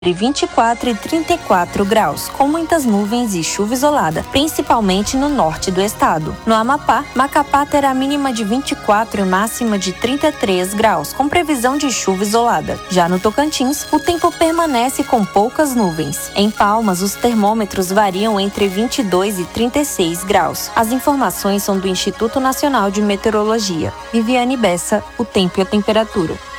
entre 24 e 34 graus, com muitas nuvens e chuva isolada, principalmente no norte do estado. No Amapá, Macapá terá mínima de 24 e máxima de 33 graus, com previsão de chuva isolada. Já no Tocantins, o tempo permanece com poucas nuvens. Em Palmas, os termômetros variam entre 22 e 36 graus. As informações são do Instituto Nacional de Meteorologia. Viviane Bessa, o tempo e a temperatura.